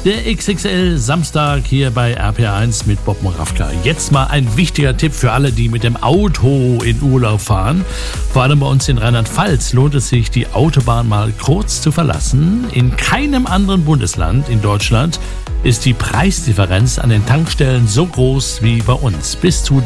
Der XXL Samstag hier bei RPR1 mit Bob Moravka. Jetzt mal ein wichtiger Tipp für alle, die mit dem Auto in Urlaub fahren. Vor allem bei uns in Rheinland-Pfalz lohnt es sich, die Autobahn mal kurz zu verlassen. In keinem anderen Bundesland in Deutschland ist die Preisdifferenz an den Tankstellen so groß wie bei uns. Bis zu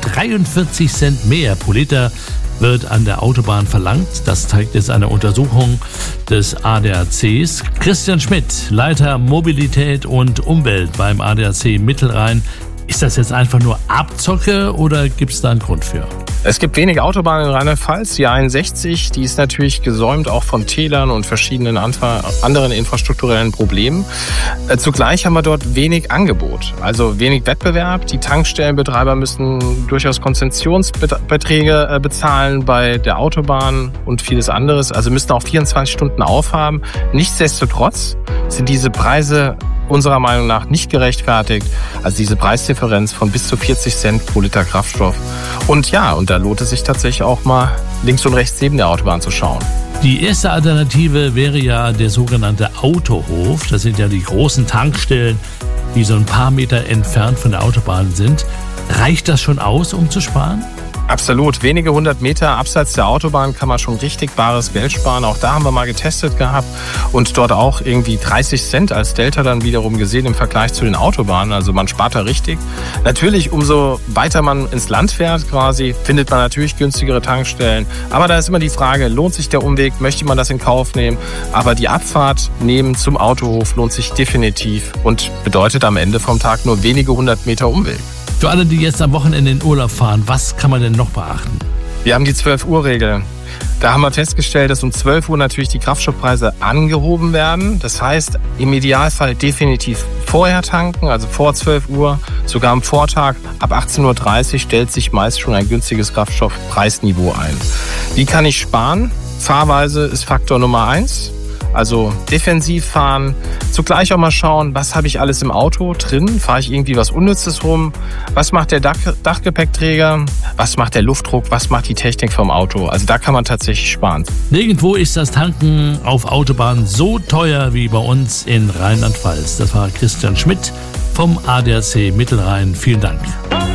43 Cent mehr pro Liter wird an der Autobahn verlangt. Das zeigt jetzt eine Untersuchung des ADACs. Christian Schmidt, Leiter Mobilität und Umwelt beim ADAC Mittelrhein. Ist das jetzt einfach nur Abzocke oder gibt es da einen Grund für? Es gibt wenige Autobahnen in Rheinland-Pfalz. Die 61, die ist natürlich gesäumt auch von Tälern und verschiedenen anderen infrastrukturellen Problemen. Zugleich haben wir dort wenig Angebot, also wenig Wettbewerb. Die Tankstellenbetreiber müssen durchaus Konzessionsbeträge bezahlen bei der Autobahn und vieles anderes. Also müssen auch 24 Stunden aufhaben. Nichtsdestotrotz sind diese Preise unserer Meinung nach nicht gerechtfertigt. Also diese Preisdifferenz von bis zu 40 Cent pro Liter Kraftstoff. Und da lohnt es sich tatsächlich auch mal links und rechts neben der Autobahn zu schauen. Die erste Alternative wäre ja der sogenannte Autohof. Das sind ja die großen Tankstellen, die so ein paar Meter entfernt von der Autobahn sind. Reicht das schon aus, um zu sparen? Absolut. Wenige 100 Meter abseits der Autobahn kann man schon richtig bares Geld sparen. Auch da haben wir mal getestet gehabt und dort auch irgendwie 30 Cent als Delta dann wiederum gesehen im Vergleich zu den Autobahnen. Also man spart da richtig. Natürlich, umso weiter man ins Land fährt quasi, findet man natürlich günstigere Tankstellen. Aber da ist immer die Frage, lohnt sich der Umweg? Möchte man das in Kauf nehmen? Aber die Abfahrt neben zum Autohof lohnt sich definitiv und bedeutet am Ende vom Tag nur wenige 100 Meter Umweg. Für alle, die jetzt am Wochenende in Urlaub fahren, was kann man denn noch beachten? Wir haben die 12-Uhr-Regel. Da haben wir festgestellt, dass um 12 Uhr natürlich die Kraftstoffpreise angehoben werden. Das heißt, im Idealfall definitiv vorher tanken, also vor 12 Uhr, sogar am Vortag. Ab 18.30 Uhr stellt sich meist schon ein günstiges Kraftstoffpreisniveau ein. Wie kann ich sparen? Fahrweise ist Faktor Nummer 1. Also defensiv fahren, zugleich auch mal schauen, was habe ich alles im Auto drin? Fahre ich irgendwie was Unnützes rum? Was macht der Dachgepäckträger? Was macht der Luftdruck? Was macht die Technik vom Auto? Also da kann man tatsächlich sparen. Nirgendwo ist das Tanken auf Autobahnen so teuer wie bei uns in Rheinland-Pfalz. Das war Christian Schmidt vom ADAC Mittelrhein. Vielen Dank.